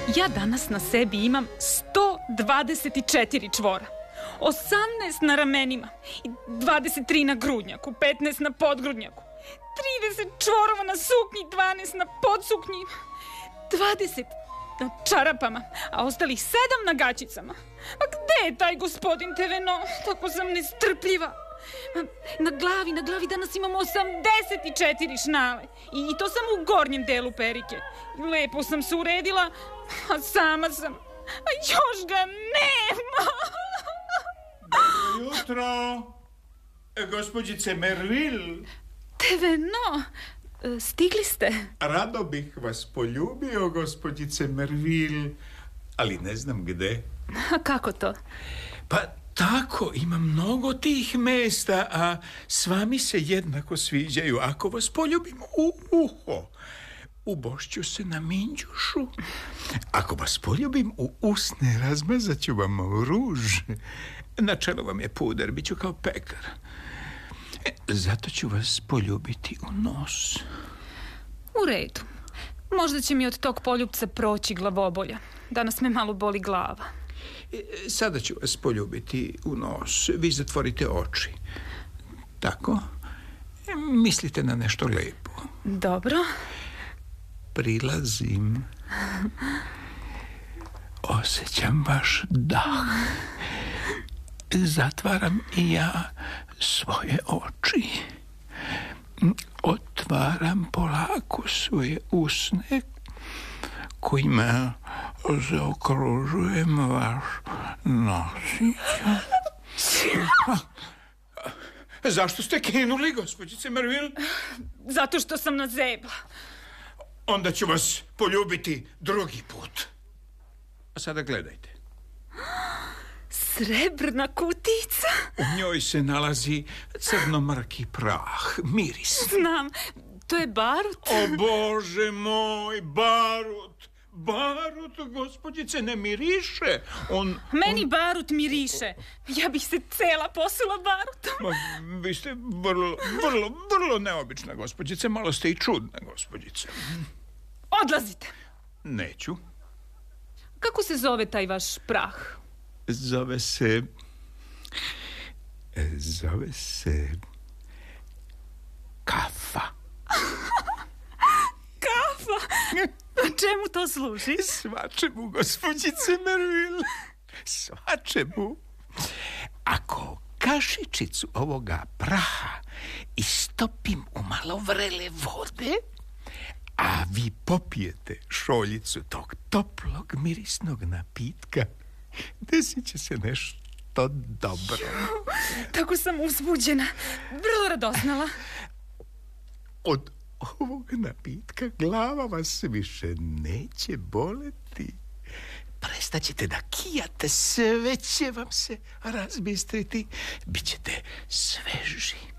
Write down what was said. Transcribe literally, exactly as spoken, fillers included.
Ja danas na sebi imam sto dvadeset četiri čvora. osamnaest na ramenima i dvadeset tri na grudnjaku, petnaest na podgrudnjaku, trideset čvorova na suknji, dvanaest na podsuknji, dvadeset na čarapama, a ostalih sedam na gaćicama. A gde je taj gospodin Teveno? Tako sam nestrpljiva. Na glavi, na glavi danas imam osamdeset četiri šnale. I, I to samo u gornjem delu perike. I lepo sam se uredila, a sama sam. A još ga nema. Dobro jutro, gospođice Merville. Teveno, stigli ste? Rado bih vas poljubio, gospođice Merville, ali ne znam gde. A kako to? Pa tako, ima mnogo tih mesta, a sva mi se jednako sviđaju. Ako vas poljubim u uho, ubošću se na minđušu. Ako vas poljubim u usne, razmazat ću vam ruž. Na čelo vam je puder, bit ću kao pekar. Zato ću vas poljubiti u nos. U redu. Možda će mi od tog poljupca proći glavobolja. Danas me malo boli glava. Sada ću vas poljubiti u nos. Vi zatvorite oči. Tako. Mislite na nešto lepo. Dobro. Prilazim. Osjećam vaš dah. Zatvaram i ja svoje oči. Otvaram polako svoje usne kojima zaokružujem vaš nosić. Zašto ste kinuli, gospođice Merville? Zato što sam nazebla. Onda ću vas poljubiti drugi put. A sada gledajte. Srebrna kutica. U njoj se nalazi crnomrki prah, miris. Znam, to je barut. O Bože moj, barut. Barut, gospođice, ne miriše. On... Meni on... barut miriše. Ja bih se cela posula barutom. Ma, vi ste vrlo, vrlo, vrlo neobična, gospođice. Malo ste i čudna, gospođice. Odlazite. Neću. Kako se zove taj vaš prah? Zove se... Zove se... Kafa. Kafa? Čemu to služi? Svačemu, gospođice Merville. Svačemu. Ako kašičicu ovoga praha istopim u malo vrele vode, a vi popijete šoljicu tog toplog mirisnog napitka, desit će se nešto dobro. Tako sam uzbuđena. Vrlo radoznala. Od ovog napitka glava vas više neće boleti. Prestaćete da kijate, sve će vam se razbistriti. Bićete sveži.